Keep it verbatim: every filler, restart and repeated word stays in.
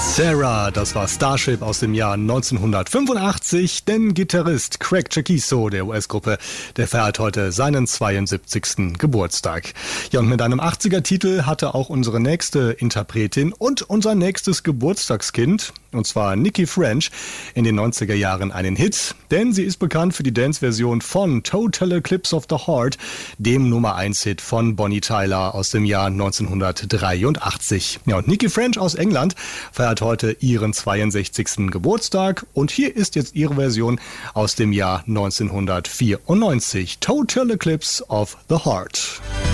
Sarah, das war Starship aus dem Jahr neunzehnhundertfünfundachtzig, denn Gitarrist Craig Chaquico der U S-Gruppe, der feiert heute seinen zweiundsiebzigsten Geburtstag. Ja, und mit einem achtziger-Titel hatte auch unsere nächste Interpretin und unser nächstes Geburtstagskind, und zwar Nikki French, in den neunziger Jahren einen Hit, denn sie ist bekannt für die Dance-Version von Total Eclipse of the Heart, dem Nummer eins Hit von Bonnie Tyler aus dem Jahr neunzehnhundertdreiundachtzig. Ja, und Nikki French aus England feiert heute ihren zweiundsechzigsten Geburtstag und hier ist jetzt ihre Version aus dem Jahr neunzehnhundertvierundneunzig, Total Eclipse of the Heart.